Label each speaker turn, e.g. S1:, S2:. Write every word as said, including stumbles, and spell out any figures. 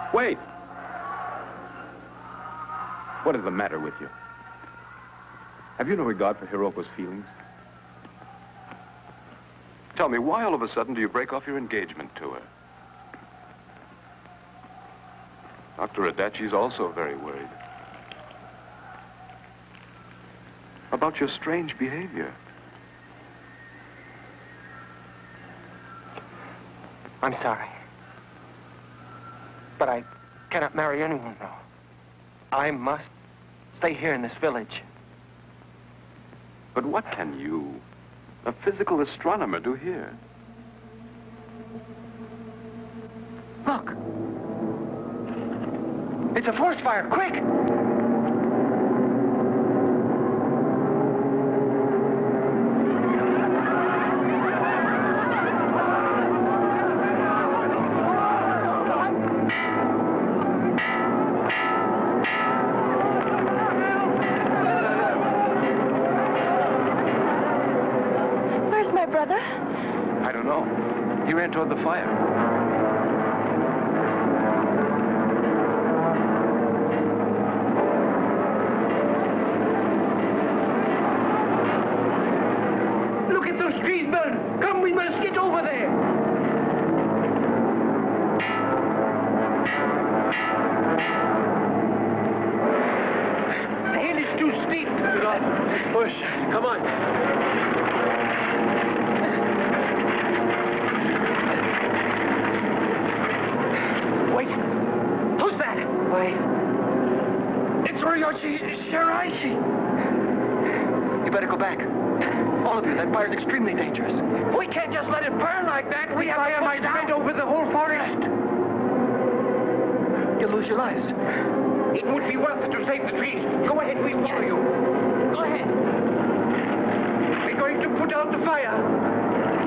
S1: Wait! What is the matter with you? Have you no regard for Hiroko's feelings?
S2: Tell me, why all of a sudden do you break off your engagement to her? Doctor Adachi's also very worried. About your strange behavior.
S3: I'm sorry. But I cannot marry anyone now. I must stay here in this village.
S2: But what can you, a physical astronomer, do here?
S3: Look! It's a forest fire! Quick!
S4: Where's my brother?
S2: I don't know. He ran toward the fire.
S3: Look at those trees burn! Come, we must get over there! The hill is too steep. Get on. Push. Come on. Wait. Who's that? Why? It's Ryoshi Shiraishi. You better go back. All of you, that fire's extremely dangerous. We can't just let it burn like that. We have fire might spread over the whole forest. You'll lose your lives. It would be worth it to save the trees. Go ahead, we follow you. Go ahead. We're going to put out the fire.